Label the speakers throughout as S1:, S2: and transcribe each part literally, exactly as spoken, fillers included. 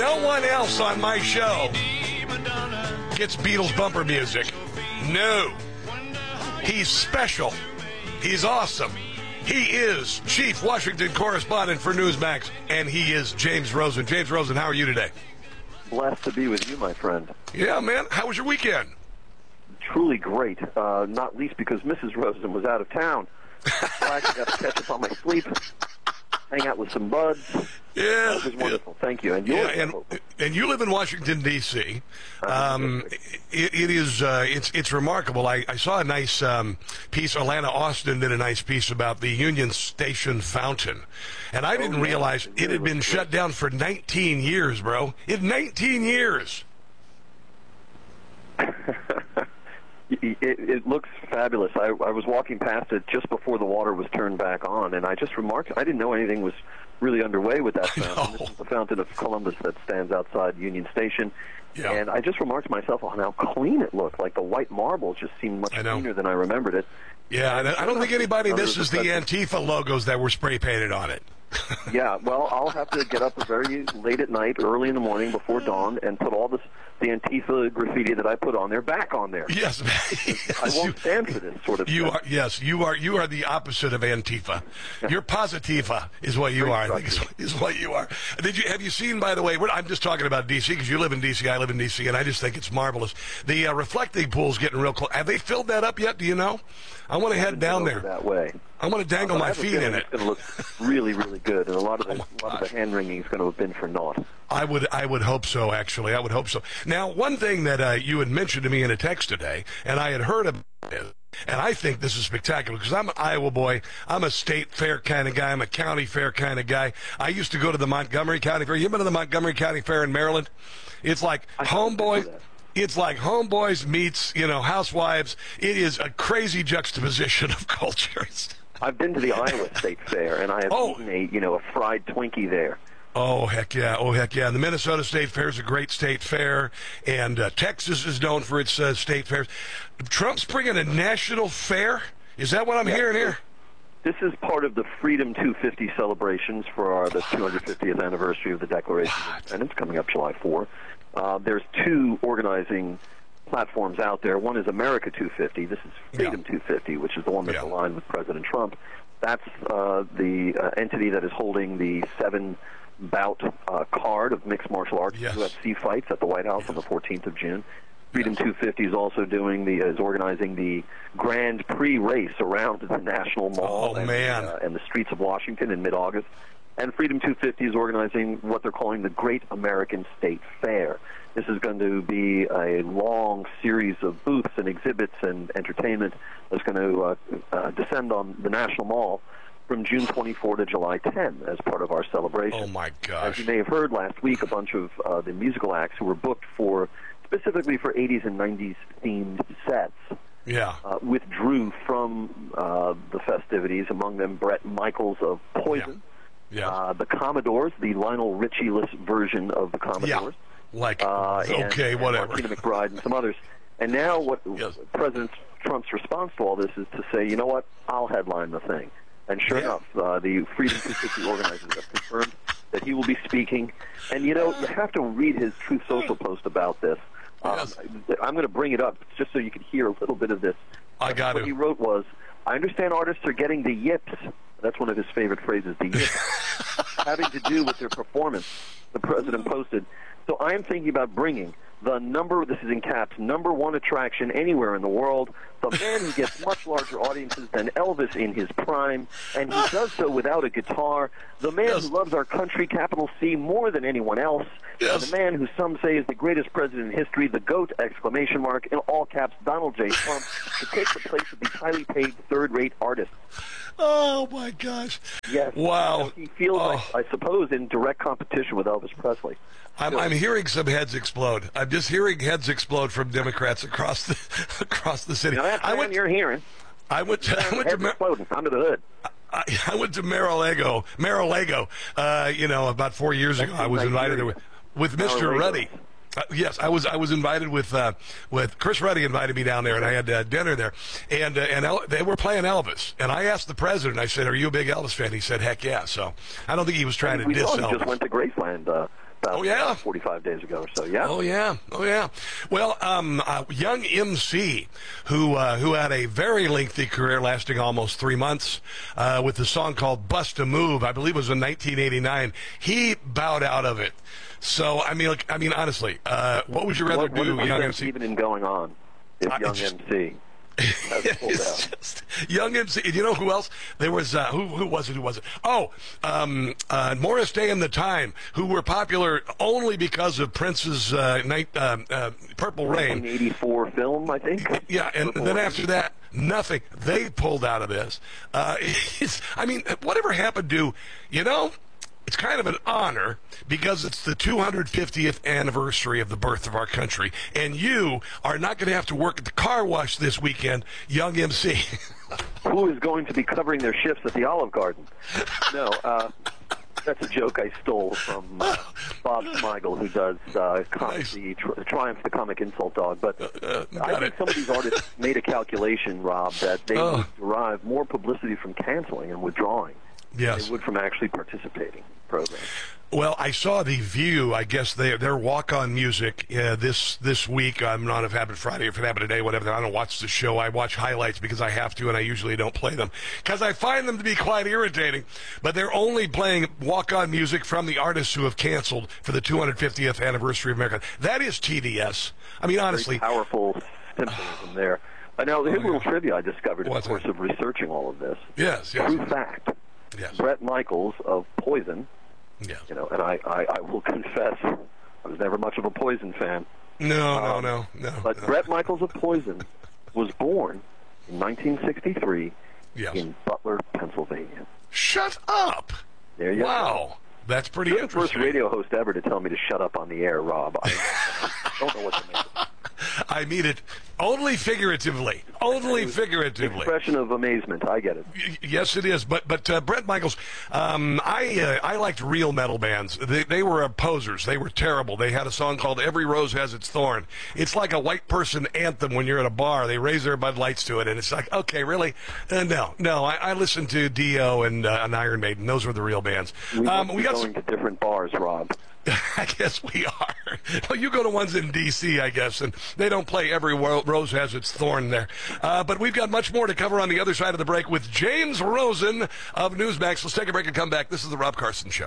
S1: No one else on my show gets Beatles bumper music. No. He's special. He's awesome. He is Chief Washington Correspondent for Newsmax, and he is James Rosen. James Rosen, how are you today?
S2: Blessed to be with you, my friend.
S1: Yeah, man. How was your weekend?
S2: Truly great, uh, not least because Missus Rosen was out of town. So I actually got to catch up on my sleep, hang out with some buds.
S1: Yeah.
S2: It was wonderful.
S1: Yeah.
S2: Thank you. And,
S1: yeah, and, and you live in Washington, D C Um, it, it is uh, it's it's remarkable. I, I saw a nice um, piece. Alana Austin did a nice piece about the Union Station fountain, and I didn't
S2: oh, yeah.
S1: realize it, it had been shut great. down for nineteen years, bro. In nineteen years.
S2: It, it looks fabulous. I, I was walking past it just before the water was turned back on, and I just remarked I didn't know anything was really underway with that fountain. This is the fountain of Columbus that stands outside Union Station.
S1: Yeah.
S2: And I just remarked to myself on how clean it looked. Like the white marble just seemed much cleaner than I remembered it.
S1: Yeah, and I don't think anybody misses the Antifa logos that were spray painted on it.
S2: Yeah, well, I'll have to get up very late at night, early in the morning, before dawn, and put all this the Antifa graffiti that I put on there back on there.
S1: Yes,
S2: I won't stand for this sort of.
S1: You
S2: thing.
S1: are yes, you are you are the opposite of Antifa. You're positiva is what you are. I think is, is what you are. Did you have you seen? By the way, we're, I'm just talking about D C because you live in D C, I live in D C, and I just think it's marvelous. The uh, reflecting pool's getting real close. Have they filled that up yet? Do you know? I want to head down there
S2: that way.
S1: I want to dangle
S2: uh,
S1: my feet in it.
S2: It's going to look really, really good, and a lot of the, oh a lot of the hand wringing is going to have been for naught.
S1: I would, I would hope so. Actually, I would hope so. Now, one thing that uh, you had mentioned to me in a text today, and I had heard about it, and I think this is spectacular because I'm an Iowa boy. I'm a state fair kind of guy. I'm a county fair kind of guy. I used to go to the Montgomery County Fair. You been to the Montgomery County Fair in Maryland? It's like homeboy. It's like homeboys meets, you know, housewives. It is a crazy juxtaposition of cultures.
S2: I've been to the Iowa State Fair, and I have
S1: oh.
S2: eaten a, you know, a fried Twinkie there.
S1: Oh, heck yeah. Oh, heck yeah. And the Minnesota State Fair is a great state fair, and uh, Texas is known for its uh, state fairs. Trump's bringing a national fair? Is that what I'm
S2: yeah,
S1: hearing here?
S2: This is part of the Freedom two fifty celebrations for our, the two hundred fiftieth anniversary of the Declaration what? of Independence coming up July fourth. Uh, there's two organizing platforms out there. One is America two fifty. This is Freedom yeah. two fifty, which is the one that's yeah. aligned with President Trump. That's uh, the uh, entity that is holding the seven-bout uh, card of mixed martial arts
S1: yes.
S2: U F C fights at the White House yeah. on the fourteenth of June. Freedom yes. two fifty is also doing the is organizing the Grand Prix race around the National Mall
S1: oh,
S2: and,
S1: man.
S2: Uh, and the streets of Washington in mid-August. And Freedom two fifty is organizing what they're calling the Great American State Fair. This is going to be a long series of booths and exhibits and entertainment that's going to uh, uh, descend on the National Mall from June twenty-fourth to July tenth as part of our celebration.
S1: Oh, my gosh.
S2: As you may have heard last week, a bunch of uh, the musical acts who were booked for specifically for eighties and nineties themed sets
S1: yeah.
S2: uh, withdrew from uh, the festivities, among them Bret Michaels of Poison.
S1: Yeah. Yeah.
S2: Uh, the Commodores, the Lionel Richie-less version of the Commodores.
S1: Yeah. Like,
S2: uh,
S1: okay,
S2: and,
S1: whatever.
S2: And Martina McBride and some others. And now what
S1: yes.
S2: President Trump's response to all this is to say, you know what, I'll headline the thing. And sure yeah. enough, uh, the Freedom two fifty organizers have confirmed that he will be speaking. And, you know, you have to read his Truth Social post about this. Um,
S1: yes.
S2: I'm going to bring it up just so you can hear a little bit of this.
S1: I got
S2: What
S1: it.
S2: he wrote was, I understand artists are getting the yips. That's one of his favorite phrases, the yips, having to do with their performance, the president posted. So I am thinking about bringing the number, this is in caps, number one attraction anywhere in the world, the man who gets much larger audiences than Elvis in his prime, and he does so without a guitar, the man
S1: yes.
S2: who loves our country, capital C, more than anyone else,
S1: yes.
S2: and the man who some say is the greatest president in history, the GOAT, exclamation mark, in all caps, Donald J. Trump, to take the place of these highly paid third-rate artists.
S1: Oh, my gosh.
S2: Yes.
S1: Wow.
S2: He feels,
S1: oh.
S2: like, I suppose, in direct competition with Elvis Presley.
S1: I'm, I'm hearing some heads explode. I'm just hearing heads explode from Democrats across the across the city.
S2: Now, that's
S1: I went.
S2: You're hearing.
S1: I went to. I went to. Mar-
S2: exploding under the hood.
S1: I, I went to Mar-a-Lago. Mar-a-Lago. Uh, you know, about four years
S2: That's
S1: ago, I was invited there with, with Mister Ruddy. Uh, yes, I was. I was invited with uh, with Chris Ruddy invited me down there, and I had uh, dinner there, and uh, and El- they were playing Elvis, and I asked the president. I said, "Are you a big Elvis fan?" He said, "Heck yeah." So I don't think he was trying
S2: we
S1: to diss
S2: Elvis.
S1: Elvis.
S2: He just went to Graceland uh, about
S1: oh, yeah.
S2: forty-five days ago or so. Yeah.
S1: Oh yeah, oh yeah. Well, um, uh, young M C, who uh, who had a very lengthy career lasting almost three months, uh, with the song called "Bust a Move," I believe it was in nineteen eighty-nine. He bowed out of it. So I mean, like, I mean, honestly, uh, what would you rather
S2: what, what
S1: do,
S2: is
S1: young
S2: the
S1: M C?
S2: Even in going on, if
S1: Uh,
S2: young
S1: just-
S2: M C.
S1: It's just, young M C. You know who else? There was uh, who who was it? Who was it? Oh, um, uh, Morris Day and the Time, who were popular only because of Prince's uh, night, uh, uh, Purple Rain.
S2: nineteen eighty-four film, I think.
S1: Yeah, and
S2: Purple
S1: then
S2: Rain.
S1: after that, nothing. They pulled out of this. Uh, it's, I mean, whatever happened to, you know, it's kind of an honor because it's the two hundred fiftieth anniversary of the birth of our country, and you are not going to have to work at the car wash this weekend, young M C.
S2: Who is going to be covering their shifts at the Olive Garden? No, uh, that's a joke I stole from uh, Bob Smigel, who does uh, com-
S1: Nice.
S2: the tri- Triumph the Comic Insult Dog. But
S1: Uh,
S2: I
S1: got
S2: think
S1: it.
S2: some of these artists made a calculation, Rob, that they
S1: Oh.
S2: would derive more publicity from canceling and withdrawing
S1: Yes.
S2: they would from actually participating in the program.
S1: Well, I saw the View. I guess they, their walk-on music uh, this this week. I'm not if it happened Friday, if it happened today, whatever. I don't watch the show. I watch highlights because I have to, and I usually don't play them because I find them to be quite irritating. But they're only playing walk-on music from the artists who have canceled for the two hundred fiftieth anniversary of America. That is T D S. I mean, honestly.
S2: Very powerful symbolism there. I know, here's a little trivia I discovered in the
S1: What's
S2: course
S1: that?
S2: of researching all of this.
S1: Yes, yes.
S2: True fact.
S1: Yes.
S2: Bret Michaels of Poison,
S1: Yes.
S2: you know, and I, I, I will confess, I was never much of a Poison fan.
S1: No, no,
S2: Um,
S1: no, no.
S2: But
S1: no.
S2: Bret Michaels of Poison was born in nineteen sixty-three
S1: Yes.
S2: in Butler, Pennsylvania.
S1: Shut up.
S2: There you
S1: Wow.
S2: go.
S1: That's pretty
S2: You're the first
S1: interesting.
S2: radio host ever to tell me to shut up on the air, Rob. I don't know what to make of it.
S1: I mean it only figuratively. Only figuratively.
S2: Expression of amazement. I get it.
S1: Y- Yes, it is. But but uh, Bret Michaels, um, I uh, I liked real metal bands. They, they were uh, posers. They were terrible. They had a song called "Every Rose Has Its Thorn." It's like a white person anthem when you're at a bar. They raise their Bud Lights to it, and it's like, okay, really? Uh, no, no. I, I listened to Dio and, uh, and Iron Maiden. Those were the real bands.
S2: We,
S1: Um,
S2: must
S1: we
S2: be
S1: got
S2: going
S1: some.
S2: to different bars, Rob.
S1: I guess we are. Well, you go to ones in D C, I guess, and they don't play "Every Wo- Rose Has Its Thorn" there. Uh, but we've got much more to cover on the other side of the break with James Rosen of Newsmax. Let's take a break and come back. This is the Rob Carson Show.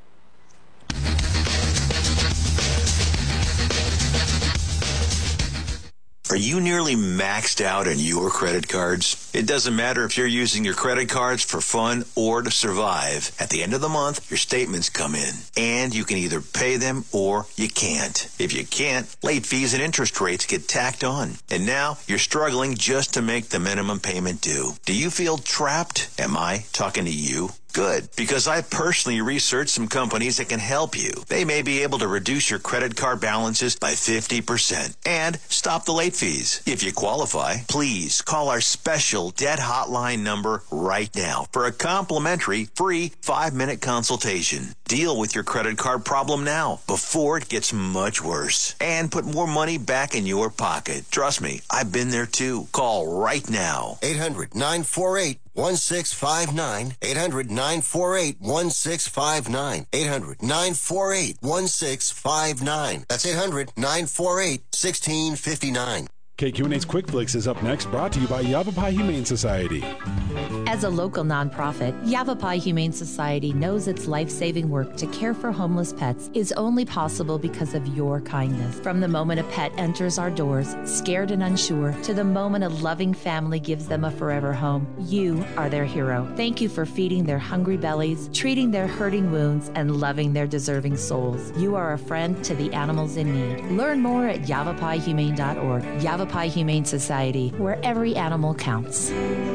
S3: Are you nearly maxed out on your credit cards? It doesn't matter if you're using your credit cards for fun or to survive. At the end of the month, your statements come in, and you can either pay them or you can't. If you can't, late fees and interest rates get tacked on. And now you're struggling just to make the minimum payment due. Do you feel trapped? Am I talking to you? Good, because I personally researched some companies that can help you. They may be able to reduce your credit card balances by fifty percent and stop the late fees. If you qualify, please call our special debt hotline number right now for a complimentary free five-minute consultation. Deal with your credit card problem now before it gets much worse and put more money back in your pocket. Trust me, I've been there too. Call right now.
S4: eight hundred nine four eight one six five nine. eight hundred nine four eight one six five nine. eight hundred nine four eight one six five nine. That's eight hundred nine four eight one six five nine.
S5: K Q N A's Quick Flicks is up next, brought to you by Yavapai Humane Society.
S6: As a local nonprofit, Yavapai Humane Society knows its life-saving work to care for homeless pets is only possible because of your kindness. From the moment a pet enters our doors, scared and unsure, to the moment a loving family gives them a forever home, you are their hero. Thank you for feeding their hungry bellies, treating their hurting wounds, and loving their deserving souls. You are a friend to the animals in need. Learn more at yavapai humane dot org. Yavapai Humane Society, where every animal counts.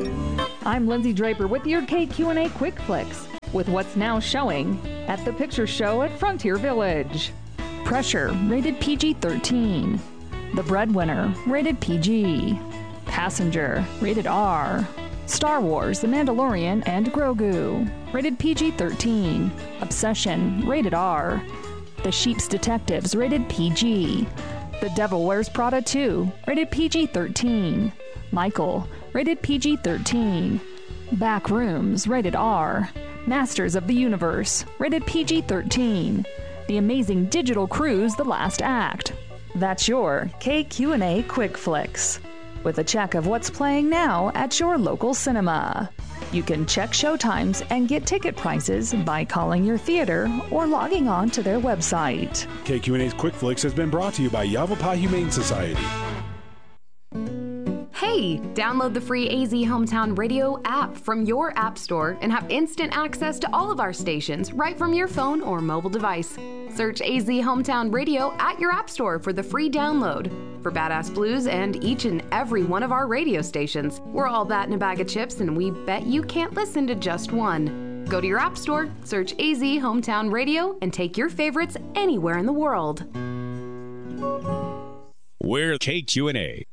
S7: I'm Lindsay Draper with your K Q and A Quick Flicks, with what's now showing at the Picture Show at Frontier Village. Pressure, rated P G thirteen. The Breadwinner, rated P G. Passenger, rated R. Star Wars, The Mandalorian, and Grogu, rated P G thirteen. Obsession, rated R. The Sheep's Detectives, rated P G. The Devil Wears Prada two, rated P G thirteen. Michael, rated P G thirteen. Backrooms, rated R. Masters of the Universe, rated P G thirteen. the amazing digital cruise The Last Act. That's your K Q and A Quick Flicks, with a check of what's playing now at your local cinema. You can check showtimes and get ticket prices by calling your theater or logging on to their website.
S5: K Q and A's Quick Flicks has been brought to you by Yavapai Humane Society.
S8: Hey, download the free A Z Hometown Radio app from your app store and have instant access to all of our stations right from your phone or mobile device. Search A Z Hometown Radio at your app store for the free download. For Badass Blues and each and every one of our radio stations, we're all that in a bag of chips, and we bet you can't listen to just one. Go to your app store, search A Z Hometown Radio, and take your favorites anywhere in the world.
S9: We're K Q and A.